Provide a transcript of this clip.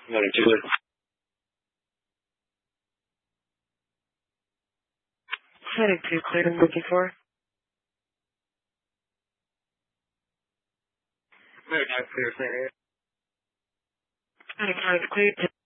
Morning, Julie. Heading to clear and looking for. Very nice, clear, clear. Heading to clear.